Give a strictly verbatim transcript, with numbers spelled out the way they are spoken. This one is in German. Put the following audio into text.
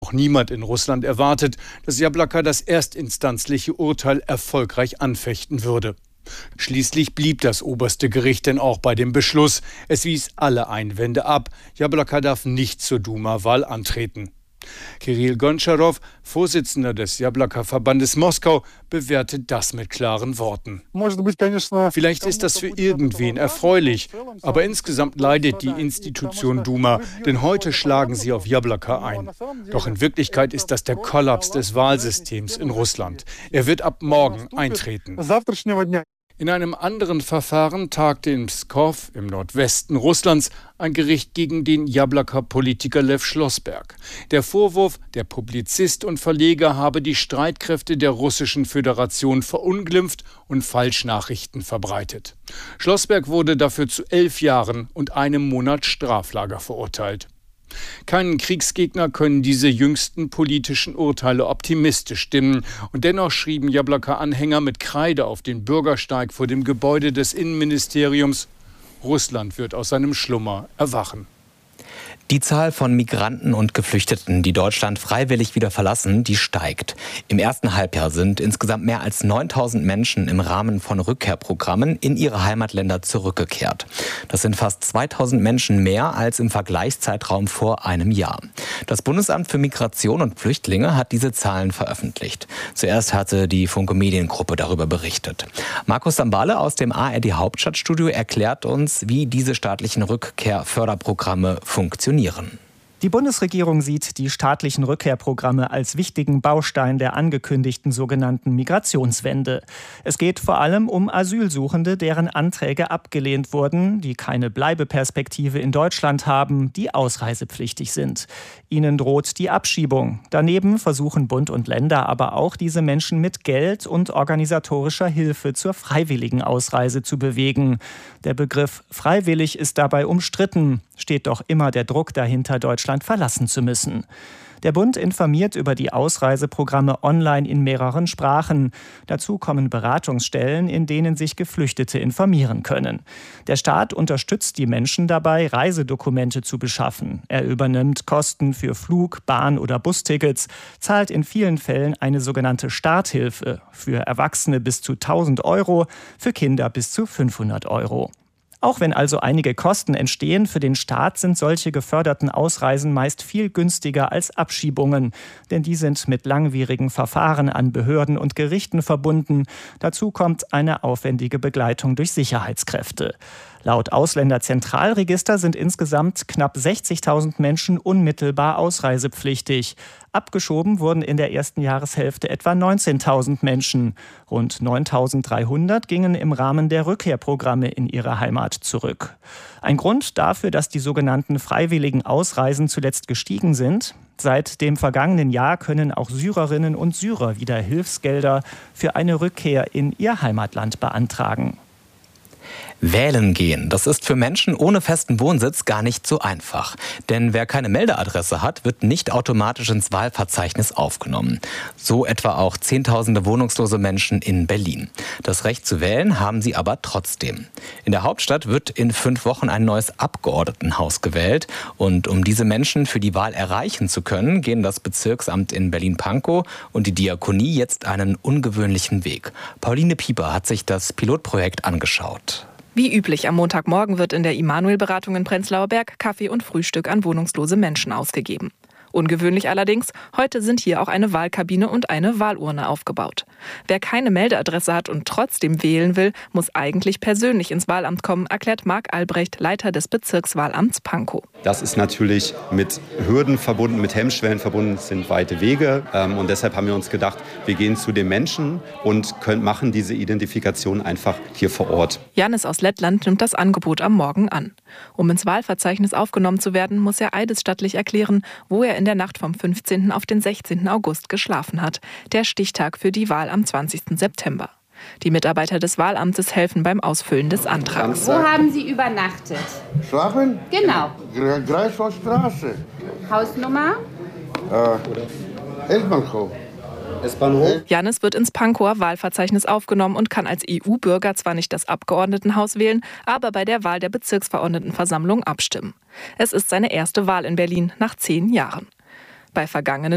auch niemand in Russland erwartet, dass Jablaka das erstinstanzliche Urteil erfolgreich anfechten würde. Schließlich blieb das oberste Gericht denn auch bei dem Beschluss. Es wies alle Einwände ab. Jablaka darf nicht zur Duma-Wahl antreten. Kirill Gontscharow, Vorsitzender des Jablaka-Verbandes Moskau, bewertet das mit klaren Worten. Vielleicht ist das für irgendwen erfreulich, aber insgesamt leidet die Institution Duma, denn heute schlagen sie auf Jablaka ein. Doch in Wirklichkeit ist das der Kollaps des Wahlsystems in Russland. Er wird ab morgen eintreten. In einem anderen Verfahren tagte in Pskow im Nordwesten Russlands ein Gericht gegen den Jablaka-Politiker Lew Schlossberg. Der Vorwurf, der Publizist und Verleger habe die Streitkräfte der Russischen Föderation verunglimpft und Falschnachrichten verbreitet. Schlossberg wurde dafür zu elf Jahren und einem Monat Straflager verurteilt. Keinen Kriegsgegner können diese jüngsten politischen Urteile optimistisch stimmen. Und dennoch schrieben Jablaka-Anhänger mit Kreide auf den Bürgersteig vor dem Gebäude des Innenministeriums: Russland wird aus seinem Schlummer erwachen. Die Zahl von Migranten und Geflüchteten, die Deutschland freiwillig wieder verlassen, die steigt. Im ersten Halbjahr sind insgesamt mehr als neuntausend Menschen im Rahmen von Rückkehrprogrammen in ihre Heimatländer zurückgekehrt. Das sind fast zweitausend Menschen mehr als im Vergleichszeitraum vor einem Jahr. Das Bundesamt für Migration und Flüchtlinge hat diese Zahlen veröffentlicht. Zuerst hatte die Funke Mediengruppe darüber berichtet. Markus Sambale aus dem A R D Hauptstadtstudio erklärt uns, wie diese staatlichen Rückkehrförderprogramme funktionieren. Die Bundesregierung sieht die staatlichen Rückkehrprogramme als wichtigen Baustein der angekündigten sogenannten Migrationswende. Es geht vor allem um Asylsuchende, deren Anträge abgelehnt wurden, die keine Bleibeperspektive in Deutschland haben, die ausreisepflichtig sind. Ihnen droht die Abschiebung. Daneben versuchen Bund und Länder aber auch, diese Menschen mit Geld und organisatorischer Hilfe zur freiwilligen Ausreise zu bewegen. Der Begriff freiwillig ist dabei umstritten, steht doch immer der Druck dahinter, Deutschland verlassen zu müssen. Der Bund informiert über die Ausreiseprogramme online in mehreren Sprachen. Dazu kommen Beratungsstellen, in denen sich Geflüchtete informieren können. Der Staat unterstützt die Menschen dabei, Reisedokumente zu beschaffen. Er übernimmt Kosten für Flug-, Bahn- oder Bustickets, zahlt in vielen Fällen eine sogenannte Starthilfe. Für Erwachsene bis zu tausend Euro, für Kinder bis zu fünfhundert Euro. Auch wenn also einige Kosten entstehen, für den Staat sind solche geförderten Ausreisen meist viel günstiger als Abschiebungen. Denn die sind mit langwierigen Verfahren an Behörden und Gerichten verbunden. Dazu kommt eine aufwendige Begleitung durch Sicherheitskräfte. Laut Ausländerzentralregister sind insgesamt knapp sechzigtausend Menschen unmittelbar ausreisepflichtig. Abgeschoben wurden in der ersten Jahreshälfte etwa neunzehntausend Menschen. Rund neuntausenddreihundert gingen im Rahmen der Rückkehrprogramme in ihre Heimat zurück. Ein Grund dafür, dass die sogenannten freiwilligen Ausreisen zuletzt gestiegen sind: Seit dem vergangenen Jahr können auch Syrerinnen und Syrer wieder Hilfsgelder für eine Rückkehr in ihr Heimatland beantragen. Wählen gehen, das ist für Menschen ohne festen Wohnsitz gar nicht so einfach. Denn wer keine Meldeadresse hat, wird nicht automatisch ins Wahlverzeichnis aufgenommen. So etwa auch Zehntausende wohnungslose Menschen in Berlin. Das Recht zu wählen haben sie aber trotzdem. In der Hauptstadt wird in fünf Wochen ein neues Abgeordnetenhaus gewählt. Und um diese Menschen für die Wahl erreichen zu können, gehen das Bezirksamt in Berlin-Pankow und die Diakonie jetzt einen ungewöhnlichen Weg. Pauline Pieper hat sich das Pilotprojekt angeschaut. Wie üblich am Montagmorgen wird in der Immanuel-Beratung in Prenzlauer Berg Kaffee und Frühstück an wohnungslose Menschen ausgegeben. Ungewöhnlich allerdings, heute sind hier auch eine Wahlkabine und eine Wahlurne aufgebaut. Wer keine Meldeadresse hat und trotzdem wählen will, muss eigentlich persönlich ins Wahlamt kommen, erklärt Marc Albrecht, Leiter des Bezirkswahlamts Pankow. Das ist natürlich mit Hürden verbunden, mit Hemmschwellen verbunden, es sind weite Wege. Und deshalb haben wir uns gedacht, wir gehen zu den Menschen und können, machen diese Identifikation einfach hier vor Ort. Janis aus Lettland nimmt das Angebot am Morgen an. Um ins Wahlverzeichnis aufgenommen zu werden, muss er eidesstattlich erklären, wo er in der Nacht vom fünfzehnten auf den sechzehnten August geschlafen hat. Der Stichtag für die Wahl am zwanzigsten September. Die Mitarbeiter des Wahlamtes helfen beim Ausfüllen des Antrags. Wo haben Sie übernachtet? Schlafen? Genau. Greifswaldstraße. Hausnummer? Äh, S-Bahnhof. S-Bahnhof. Janis wird ins Pankower Wahlverzeichnis aufgenommen und kann als E U-Bürger zwar nicht das Abgeordnetenhaus wählen, aber bei der Wahl der Bezirksverordnetenversammlung abstimmen. Es ist seine erste Wahl in Berlin nach zehn Jahren. Bei vergangenen